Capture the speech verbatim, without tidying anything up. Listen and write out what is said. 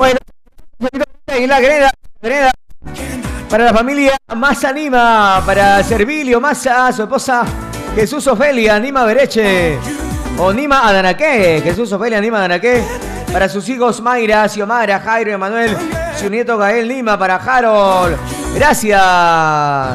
Bueno, y la Greda, Greda. Para la familia Massa Anima, para Servilio Massa, su esposa Jesús Ofelia Anima Bereche, o Nima Adanaque, Jesús Ofelia Anima Adanaque, para sus hijos Mayra, Xiomara, Jairo y Emanuel, su nieto Gael Lima, para Harold. Gracias.